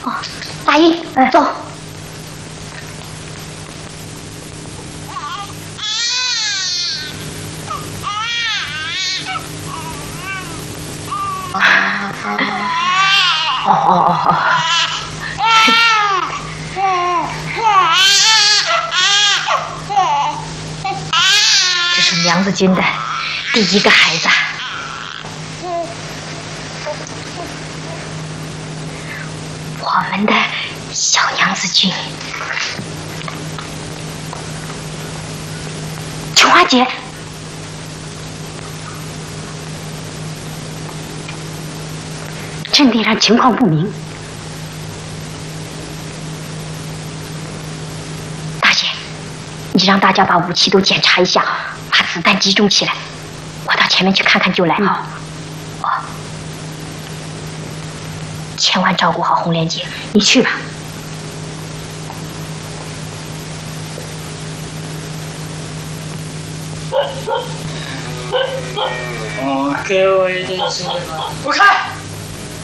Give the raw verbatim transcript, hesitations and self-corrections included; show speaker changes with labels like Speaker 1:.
Speaker 1: 哦，大英，哎，走。哦哦哦哦。这是娘子军的第一个孩子。我们的小娘子军。琼花姐。阵地上情况不明，大姐，你让大家把武器都检查一下，把子弹集中起来。我到前面去看看就来。好、嗯，哦，千万照顾好红莲姐，你去吧。
Speaker 2: 哦，给我一点时间吧。不开。